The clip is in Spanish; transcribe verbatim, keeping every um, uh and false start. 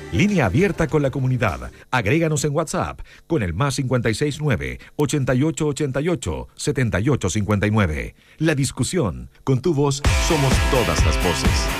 Línea abierta con la comunidad. Agréganos en WhatsApp con el más cinco seis nueve, ocho ocho ocho ocho, siete ocho cinco nueve. La discusión. Con tu voz somos todas las voces.